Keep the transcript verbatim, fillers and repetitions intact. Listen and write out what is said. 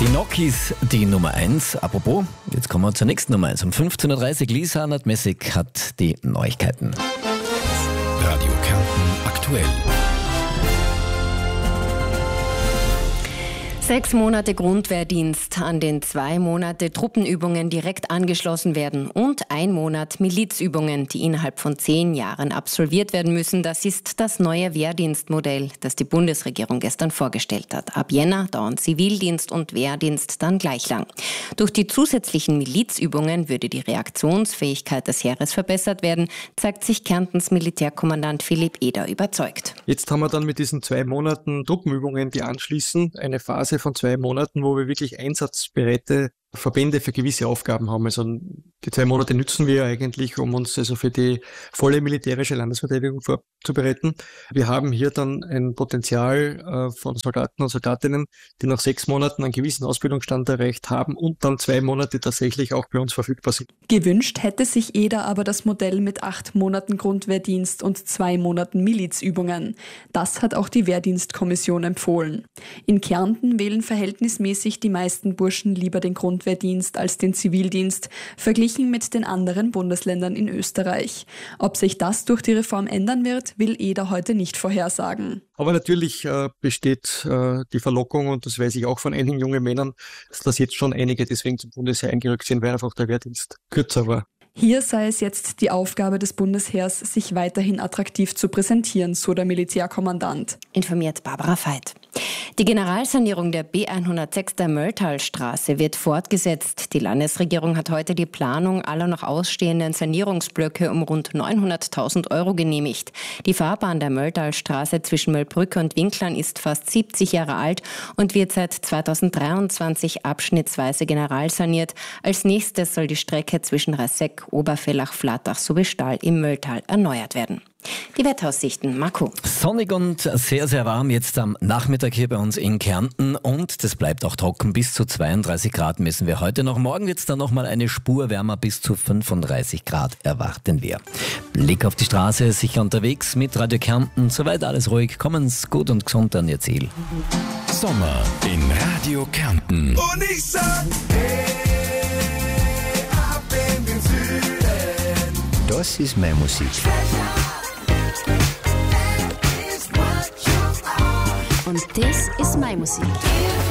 Die Nokis, die Nummer eins. Apropos, jetzt kommen wir zur nächsten Nummer eins. Um fünfzehn Uhr dreißig, Lisa Nadmessig hat die Neuigkeiten. Radio Kärnten aktuell. Sechs Monate Grundwehrdienst, an den zwei Monate Truppenübungen direkt angeschlossen werden und ein Monat Milizübungen, die innerhalb von zehn Jahren absolviert werden müssen. Das ist das neue Wehrdienstmodell, das die Bundesregierung gestern vorgestellt hat. Ab Jänner dauern Zivildienst und Wehrdienst dann gleich lang. Durch die zusätzlichen Milizübungen würde die Reaktionsfähigkeit des Heeres verbessert werden, zeigt sich Kärntens Militärkommandant Philipp Eder überzeugt. Jetzt haben wir dann mit diesen zwei Monaten Truppenübungen, die anschließen, eine Phase von zwei Monaten, wo wir wirklich einsatzbereite Verbände für gewisse Aufgaben haben. Also die zwei Monate nützen wir eigentlich, um uns also für die volle militärische Landesverteidigung vorzubereiten. Wir haben hier dann ein Potenzial äh, von Soldaten und Soldatinnen, die nach sechs Monaten einen gewissen Ausbildungsstand erreicht haben und dann zwei Monate tatsächlich auch bei uns verfügbar sind. Gewünscht hätte sich Eder aber das Modell mit acht Monaten Grundwehrdienst und zwei Monaten Milizübungen. Das hat auch die Wehrdienstkommission empfohlen. In Kärnten wählen verhältnismäßig die meisten Burschen lieber den Grundwehrdienst als den Zivildienst, verglichen mit den anderen Bundesländern in Österreich. Ob sich das durch die Reform ändern wird, will Eder heute nicht vorhersagen. Aber natürlich äh, besteht äh, die Verlockung, und das weiß ich auch von einigen jungen Männern, dass das jetzt schon einige deswegen zum Bundesheer eingerückt sind, weil einfach der Wehrdienst kürzer war. Hier sei es jetzt die Aufgabe des Bundesheers, sich weiterhin attraktiv zu präsentieren, so der Militärkommandant. Informiert Barbara Veit. Die Generalsanierung der B hundertsechs der Mölltalstraße wird fortgesetzt. Die Landesregierung hat heute die Planung aller noch ausstehenden Sanierungsblöcke um rund neunhunderttausend Euro genehmigt. Die Fahrbahn der Mölltalstraße zwischen Möllbrücke und Winklarn ist fast siebzig Jahre alt und wird seit zweitausenddreiundzwanzig abschnittsweise generalsaniert. Als nächstes soll die Strecke zwischen Rasseck, Obervellach, Flattach sowie Stahl im Mölltal erneuert werden. Die Wetteraussichten, Marco. Sonnig und sehr, sehr warm jetzt am Nachmittag hier bei uns in Kärnten und das bleibt auch trocken. Bis zu zweiunddreißig Grad messen wir heute noch. Morgen wird es dann nochmal eine Spur wärmer, bis zu fünfunddreißig Grad erwarten wir. Blick auf die Straße, sicher unterwegs mit Radio Kärnten. Soweit alles ruhig, kommen's gut und gesund an Ihr Ziel. Sommer in Radio Kärnten. Und ich sag, hey, ab in den Süden. Das ist meine Musik. Und das ist meine Musik.